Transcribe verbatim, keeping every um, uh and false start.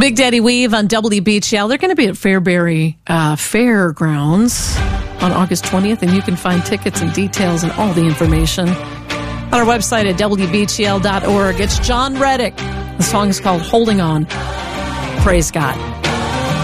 Big Daddy Weave on W B G L. They're going to be at Fairbury uh, Fairgrounds on August twentieth, and you can find tickets and details and all the information on our website at W B G L dot org. It's John Reddick. The song is called Holding On. Praise God.